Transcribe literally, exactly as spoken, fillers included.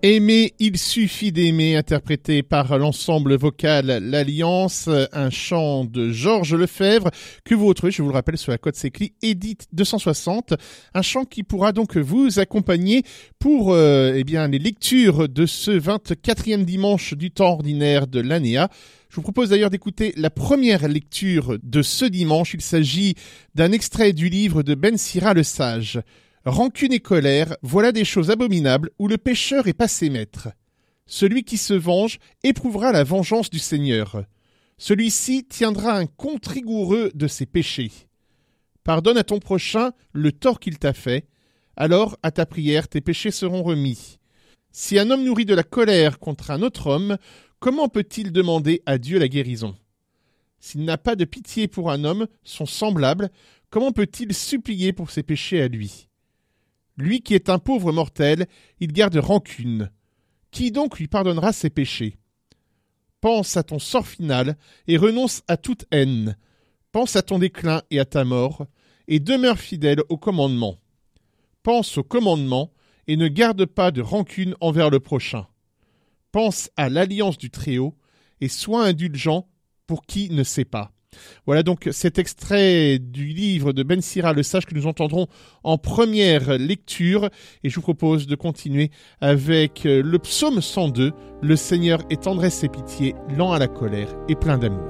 Aimer, il suffit d'aimer, interprété par l'ensemble vocal L'Alliance, un chant de Georges Lefebvre que vous retrouvez, je vous le rappelle, sur la Côte Sécli, Édite deux cent soixante, un chant qui pourra donc vous accompagner pour euh, eh bien les lectures de ce vingt-quatrième dimanche du temps ordinaire de l'année A. Je vous propose d'ailleurs d'écouter la première lecture de ce dimanche. Il s'agit d'un extrait du livre de Ben Sira le Sage. Rancune et colère, voilà des choses abominables où le pécheur est passé maître. Celui qui se venge éprouvera la vengeance du Seigneur. Celui-ci tiendra un compte rigoureux de ses péchés. Pardonne à ton prochain le tort qu'il t'a fait, alors à ta prière tes péchés seront remis. Si un homme nourrit de la colère contre un autre homme, comment peut-il demander à Dieu la guérison ? S'il n'a pas de pitié pour un homme, son semblable, comment peut-il supplier pour ses péchés à lui ? Lui qui est un pauvre mortel, il garde rancune. Qui donc lui pardonnera ses péchés ? Pense à ton sort final et renonce à toute haine. Pense à ton déclin et à ta mort, et demeure fidèle au commandement. Pense au commandement et ne garde pas de rancune envers le prochain. Pense à l'alliance du Très-Haut et sois indulgent pour qui ne sait pas. Voilà donc cet extrait du livre de Ben Sira le Sage que nous entendrons en première lecture, et je vous propose de continuer avec le psaume cent deux, « Le Seigneur est tendresse et pitié, lent à la colère et plein d'amour ».